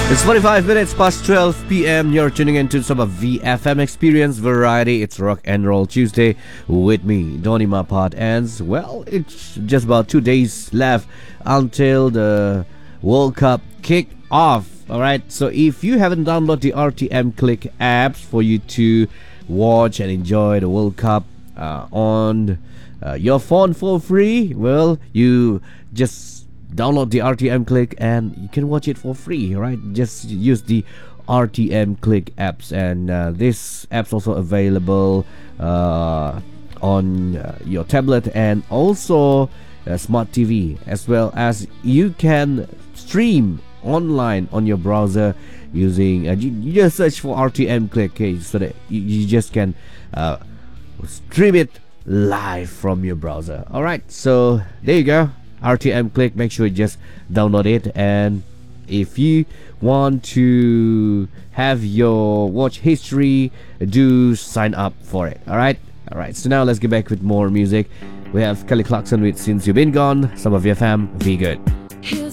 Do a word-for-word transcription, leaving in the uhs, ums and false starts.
It's forty-five minutes past twelve p m You're tuning into some of V F M Experience Variety. It's Rock and Roll Tuesday with me, Donny Mapat. And, well, it's just about two days left until the World Cup kick off. Alright, so if you haven't downloaded the R T M Click apps for you to watch and enjoy the World Cup uh, on uh, your phone for free, well, you just download the R T M Click and you can watch it for free, right? Just use the R T M Click apps, and uh, this app's also available uh, on uh, your tablet and also uh, smart T V, as well as you can stream online on your browser using uh, you, you just search for R T M Click, okay, so that you, you just can uh, stream it live from your browser. All right, so there you go, R T M Click. Make sure you just download it, and if you want to have your watch history, do sign up for it. All right, all right. So now let's get back with more music. We have Kelly Clarkson with Since You've Been Gone. Some of your fam, be good.